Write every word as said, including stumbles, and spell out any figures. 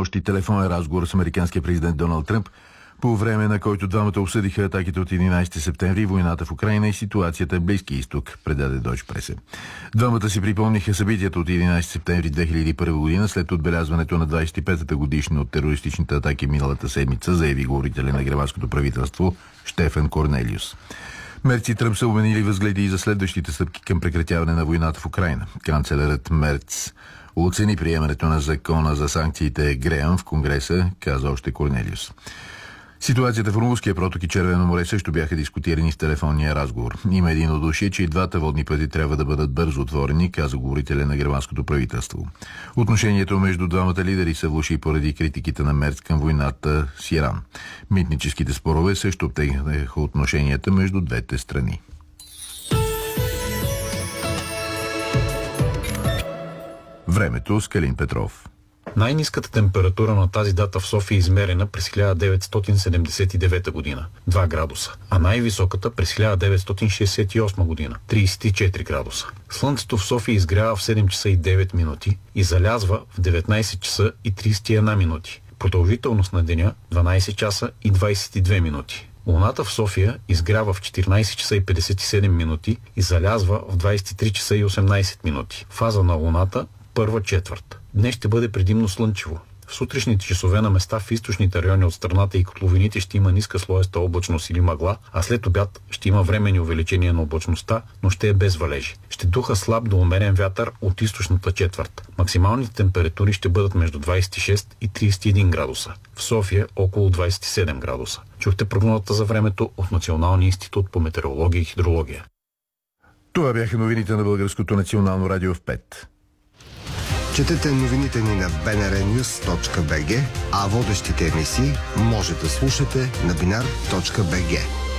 снощи телефонен разговор с американския президент Доналд Тръмп, по време на който двамата обсъдиха атаките от единайсети септември, войната в Украйна и ситуацията в Близкия изток, предаде Deutsche Presse. Двамата си припомниха събитията от единайсети септември две хиляди и първа година, след отбелязването на двайсет и петата годишна от терористичните атаки миналата седмица, заяви говорителя на германското правителство Штефан Корнелиус. Мерц и Тръмп са обменили възгледи и за следващите стъпки към прекратяване на войната в Украйна. Канцлерът Мерц оцени приемането на закона за санкциите Греъм в Конгреса, каза още Корнелиус. Ситуацията в Румънския проток и Червено море също бяха дискутирани в телефонния разговор. Има единодушие, че и двата водни пъти трябва да бъдат бързо отворени, каза говорителя на германското правителство. Отношението между двамата лидери се влоши поради критиките на Мерц към войната с Иран. Митническите спорове също обтегнаха отношенията между двете страни. Времето с Калин Петров. Най-ниската температура на тази дата в София е измерена през хиляда деветстотин седемдесет и девета година – два градуса, а най-високата през хиляда деветстотин шейсет и осма година – трийсет и четири градуса. Слънцето в София изгрява в седем часа и девет минути и залязва в деветнайсет часа и трийсет и една минути. Продължителност на деня – дванайсет часа и двайсет и две минути. Луната в София изгрява в четиринайсет часа и петдесет и седем минути и залязва в двайсет и три часа и осемнайсет минути. Фаза на Луната – първа четвърт. Днес ще бъде предимно слънчево. В сутрешните часове на места в източните райони от страната и котловините ще има ниска слоеста облачност или мъгла, а след обяд ще има временни увеличения на облачността, но ще е без валежи. Ще духа слаб до умерен вятър от източната четвърт. Максималните температури ще бъдат между двайсет и шест и трийсет и един градуса. В София около двайсет и седем градуса. Чухте прогнозата за времето от Националния институт по метеорология и хидрология. Това бяха новините на Българското национално радио в пет. Четете новините ни на би ен ар нюз точка би джи, а водещите емисии може да слушате на бинар точка би джи.